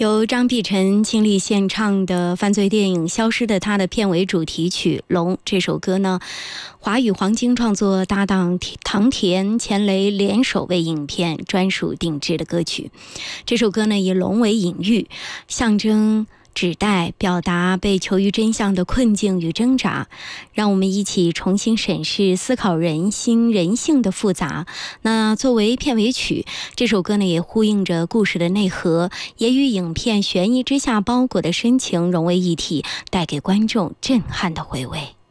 由张碧晨倾力献唱的犯罪电影《消失的她》的片尾主题曲《龙》这首歌呢，华语黄金创作搭档唐田、钱雷联手为影片专属定制的歌曲。这首歌呢，以龙为隐喻，象征指代表达被求于真相的困境与挣扎，让我们一起重新审视思考人心人性的复杂。那作为片尾曲，这首歌呢也呼应着故事的内核，也与影片悬疑之下包裹的深情融为一体，带给观众震撼的回味。